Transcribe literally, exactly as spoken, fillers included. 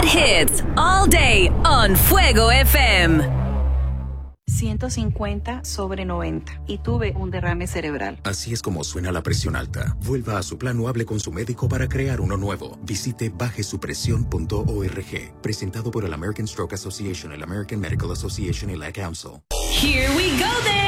hits all day on Fuego F M. ciento cincuenta sobre noventa y tuve un derrame cerebral. Así es como suena la presión alta. Vuelva a su plan o hable con su médico para crear uno nuevo. Visite baje su presión punto org. Presentado por el American Stroke Association, el American Medical Association y la Council. Here we go then.